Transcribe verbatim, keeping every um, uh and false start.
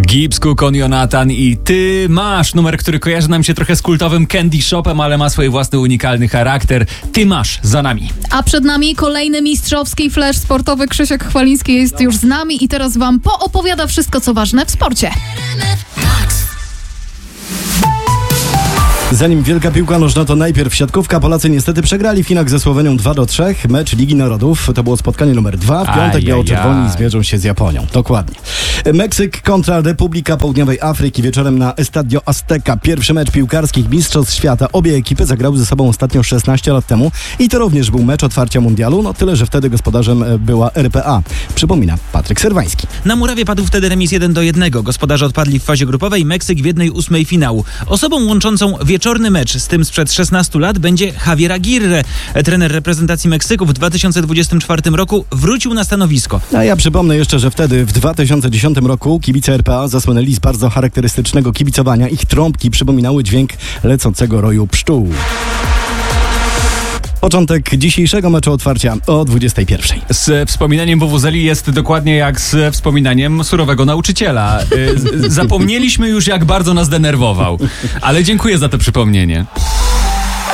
Gibbs, Cook, Jonathan i Ty masz. Numer, który kojarzy nam się trochę z kultowym Candy Shopem, ale ma swój własny unikalny charakter. Ty masz za nami. A przed nami kolejny mistrzowski flash sportowy. Krzysiek Chwaliński jest już z nami i teraz wam poopowiada wszystko, co ważne w sporcie. Zanim wielka piłka nożna, to najpierw siatkówka. Polacy niestety przegrali finał ze Słowenią dwa do trzech. Mecz Ligi Narodów. To było spotkanie numer dwa. W piątek biało-czerwoni zmierzą się z Japonią. Dokładnie. Meksyk kontra Republika Południowej Afryki wieczorem na Estadio Azteca. Pierwszy mecz piłkarskich mistrzostw świata. Obie ekipy zagrały ze sobą ostatnio szesnaście lat temu i to również był mecz otwarcia mundialu. No tyle, że wtedy gospodarzem była R P A. Przypomina Patryk Serwański. Na murawie padł wtedy remis jeden do jednego. Gospodarze odpadli w fazie grupowej, Meksyk w jednej ósmej finału. Osobą łączącą wieczorny mecz z tym sprzed szesnastu lat będzie Javier Aguirre. Trener reprezentacji Meksyku w dwa tysiące dwudziestym czwartym roku wrócił na stanowisko. A ja przypomnę jeszcze, że wtedy w dwa tysiące dziesiątym roku kibice R P A zasłynęli z bardzo charakterystycznego kibicowania. Ich trąbki przypominały dźwięk lecącego roju pszczół. Początek dzisiejszego meczu otwarcia o dwudziestej pierwszej. Z wspominaniem wuwuzeli jest dokładnie jak z wspominaniem surowego nauczyciela. Z- zapomnieliśmy już, jak bardzo nas denerwował. Ale dziękuję za to przypomnienie.